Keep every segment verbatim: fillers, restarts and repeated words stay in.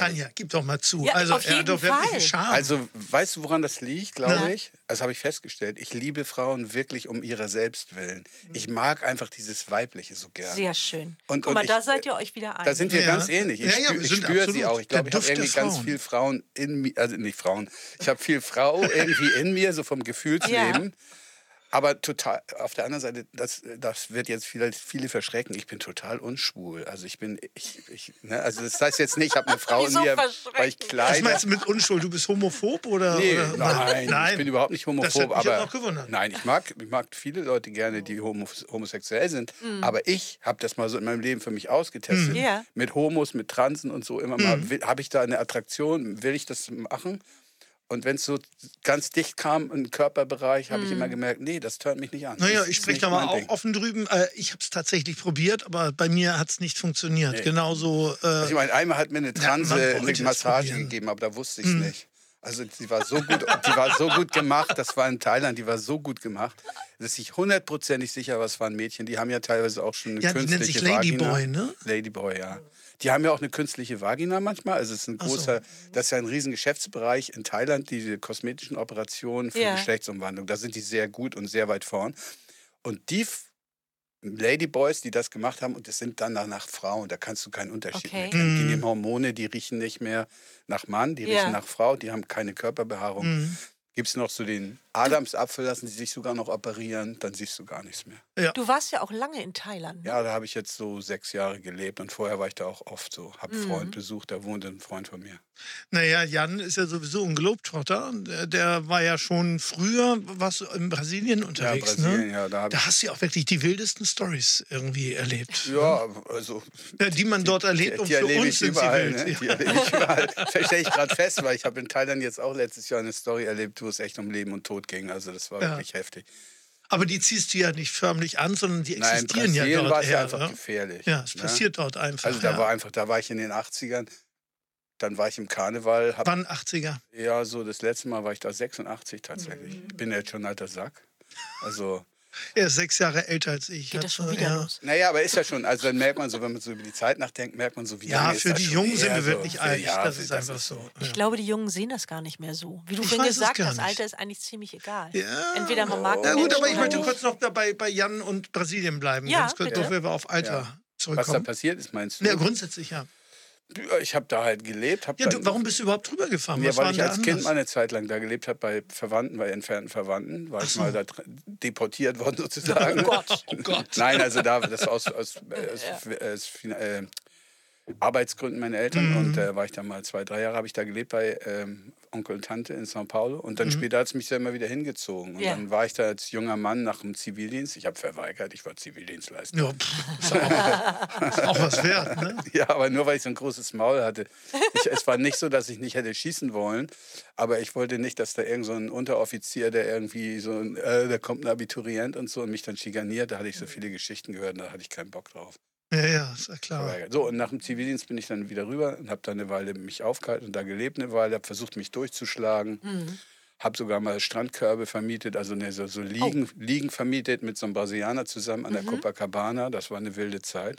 Tanja, gib doch mal zu. Ja, also auf er hat jeden doch wirklich einen Fall. Charme. Also, weißt du, woran das liegt, glaube Na? ich? Das habe ich festgestellt. Ich liebe Frauen wirklich um ihrer selbst willen. Ich mag einfach dieses Weibliche so gern. Sehr schön. Und, Guck und mal, ich, da seid ihr euch wieder einig. Da sind wir Ja. ganz ähnlich. Ich Ja, ja, spür, wir ich sind spüre sie absolut auch. Ich glaube, der ich habe Duft der irgendwie ganz Frauen. viel Frauen in mir, also nicht Frauen. Ich habe viel Frau irgendwie in mir, so vom Gefühlsleben. Aber total, auf der anderen Seite, das, das wird jetzt vielleicht viele verschrecken. Ich bin total unschwul. Also ich bin, ich, ich, ne? Also das heißt jetzt nicht, ich habe eine Frau in Wieso mir, weil ich verschrecken? Was kleide. meinst du mit Unschuld? Du bist homophob oder? Nee, oder? nein, nein, ich bin überhaupt nicht Das hat homophob. mich Aber auch noch gewundert. nein, ich mag, ich mag viele Leute gerne, die homo, homosexuell sind. Aber ich habe das mal so in meinem Leben für mich ausgetestet. Ja. Mit Homos, mit Transen und so immer mal. Habe ich da eine Attraktion? Will ich das machen? Und wenn es so ganz dicht kam im Körperbereich, habe ich immer gemerkt, nee, das hört mich nicht an. Naja, Das ich ist spreche nicht da mal mein auch Ding. offen drüben. Äh, ich habe es tatsächlich probiert, aber bei mir hat es nicht funktioniert. Nee. Genauso. Äh, Ich meine, einmal hat mir eine Transe man eine wollte es Massage probieren. gegeben, aber da wusste ich es nicht. Also die war so gut, die war so gut gemacht, das war in Thailand, die war so gut gemacht, dass ich hundertprozentig sicher war, es war ein Mädchen. Die haben ja teilweise auch schon eine Ja, die nennt künstliche sich Ladyboy, Vagina. ne? Ladyboy, ja. Die haben ja auch eine künstliche Vagina manchmal. Also es ist ein Ach so. großer, das ist ja ein riesen Geschäftsbereich in Thailand, diese kosmetischen Operationen für Ja. Geschlechtsumwandlung. Da sind die sehr gut und sehr weit vorn. Und die F- Ladyboys, die das gemacht haben, und das sind dann nach Frauen, da kannst du keinen Unterschied Okay. mehr kennen. Die Mhm. nehmen Hormone, die riechen nicht mehr nach Mann, die Ja. riechen nach Frau, die haben keine Körperbehaarung. Mhm. Gibt es noch so den Adamsapfel, lassen sie sich sogar noch operieren, dann siehst du gar nichts mehr. Du warst ja auch lange in Thailand. Ne? Ja, da habe ich jetzt so sechs Jahre gelebt und vorher war ich da auch oft so. Hab einen Mhm. Freund besucht, da wohnte ein Freund von mir. Naja, Jan ist ja sowieso ein Globetrotter. Der, der war ja schon früher was in Brasilien unterwegs. ja, Brasilien, ne? ja, da habe Da ich. hast du ja auch wirklich die wildesten Stories irgendwie erlebt. Ja, also. Ja, die man dort erlebt. Die, Und die für erlebe uns ich sind überall. sie Ne? wild. Die erlebe ich überall. Das stelle ich gerade fest, weil ich habe in Thailand jetzt auch letztes Jahr eine Story erlebt, wo es echt um Leben und Tod ging. Also das war Ja. wirklich heftig. Aber die ziehst du ja nicht förmlich an, sondern die Nein, in existieren ja Brasilien dort war es ja eher, einfach ne? gefährlich. Ja, es ne? passiert dort einfach. Also da ja. war einfach, da war ich in den achtzigern, dann war ich im Karneval. Hab, Wann achtziger? ja, so das letzte Mal war ich da sechsundachtzig tatsächlich. Ich bin jetzt schon ein alter Sack. Also, Er ist sechs Jahre älter als ich. Geht das schon Also, wieder ja. los? naja, aber ist ja schon, also dann merkt man so, wenn man so über die Zeit nachdenkt, merkt man so, wie Ja, lange ist für das die schon Jungen sind her, wir so. wirklich alt. Ja, das ist das einfach ist so. Ich Ja. glaube, die Jungen sehen das gar nicht mehr so. Wie du Ich vorhin weiß es gesagt gar hast, nicht. Alter ist eigentlich ziemlich egal. Ja. Entweder man mag Na einen gut, aber ich Menschen möchte oder kurz noch dabei bei Jan und Brasilien bleiben. Ja, Ganz kurz, bitte. bevor wir auf Alter Ja. Was da zurückkommen. passiert ist, meinst du? Ja, grundsätzlich ja. Ja, ich habe da halt gelebt. Hab Ja, dann, du, warum bist du überhaupt drüber gefahren? Ja, Was weil war ich denn da als Kind anders? mal eine Zeit lang da gelebt habe, bei Verwandten, bei entfernten Verwandten. War Ach ich so. mal da dr- deportiert worden sozusagen. Oh Gott. Oh Gott. Nein, also da, das aus, aus, äh, aus, aus äh, Arbeitsgründen meiner Eltern. Mhm. Und da war ich da mal zwei, drei Jahre, habe ich da gelebt bei ähm, Onkel und Tante in São Paulo. Und dann Mhm. später hat es mich da immer wieder hingezogen. Und Ja. dann war ich da als junger Mann nach dem Zivildienst. Ich habe verweigert, ich war Zivildienstleister. Ja, pff, ist auch, ist auch was wert, ne? Ja, aber nur weil ich so ein großes Maul hatte. Ich, es war nicht so, dass ich nicht hätte schießen wollen, aber ich wollte nicht, dass da irgend so ein Unteroffizier, der irgendwie so, ein, äh, da kommt ein Abiturient und so und mich dann schikaniert. Da hatte ich so viele Geschichten gehört, da hatte ich keinen Bock drauf. Ja, ja, ist ja klar. Verweigert. So, und nach dem Zivildienst bin ich dann wieder rüber und habe da eine Weile mich aufgehalten und da gelebt eine Weile, habe versucht, mich durchzuschlagen. Mhm. Habe sogar mal Strandkörbe vermietet, also ne, so, so Liegen, Liegen vermietet mit so einem Brasilianer zusammen an der Mhm. Copacabana. Das war eine wilde Zeit.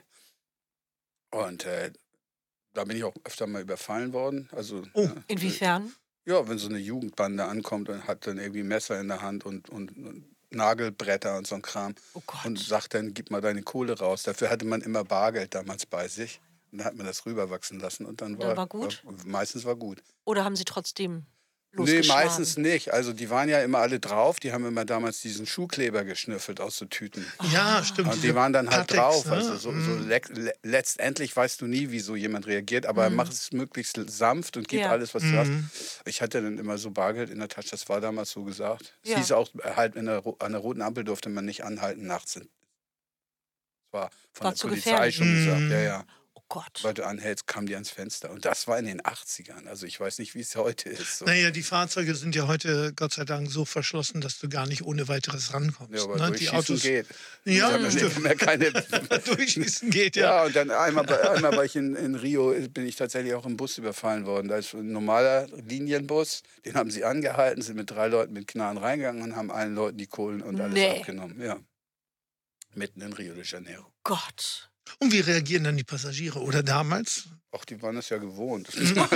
Und äh, da bin ich auch öfter mal überfallen worden. Also, Oh. ne, Inwiefern? ja, wenn so eine Jugendbande ankommt und hat dann irgendwie Messer in der Hand und, und, und Nagelbretter und so ein Kram Oh Gott. und sagt dann, gib mal deine Kohle raus. Dafür hatte man immer Bargeld damals bei sich. Und dann hat man das rüberwachsen lassen und dann war, Dann war gut? War, meistens war gut. Oder haben sie trotzdem Nee, losgeschlagen? meistens nicht. Also die waren ja immer alle drauf. Die haben immer damals diesen Schuhkleber geschnüffelt aus so Tüten. Ja, stimmt. Und diese die waren dann halt Pateks, drauf. ne? Also so, so Mhm. le le letztendlich weißt du nie, wie so jemand reagiert, aber Mhm. mach es möglichst sanft und gib Ja. alles, was du hast. Mhm. Ich hatte dann immer so Bargeld in der Tasche, das war damals so gesagt. Es Ja. hieß auch, halt in der, Ro- an der roten Ampel durfte man nicht anhalten nachts. Das war von War der zu Polizei gefährlich. schon gesagt. Mhm. Ja, ja. Oh Gott. Weil du anhältst, kamen die ans Fenster. Und das war in den achtzigern. Also ich weiß nicht, wie es heute ist. So. Naja, die Fahrzeuge sind ja heute Gott sei Dank so verschlossen, dass du gar nicht ohne weiteres rankommst. Ja, aber ne? Die durchschießen Autos geht. Ja, Ich hab stimmt. mehr keine. durchschießen geht, ja. Ja, und dann einmal, bei- einmal war ich in, in Rio, bin ich tatsächlich auch im Bus überfallen worden. Da ist ein normaler Linienbus, den haben sie angehalten, sind mit drei Leuten mit Knarren reingegangen und haben allen Leuten die Kohlen und alles Nee. abgenommen. Ja. Mitten in Rio de Janeiro. Gott. Und wie reagieren dann die Passagiere? Oder damals? Ach, die waren das ja gewohnt.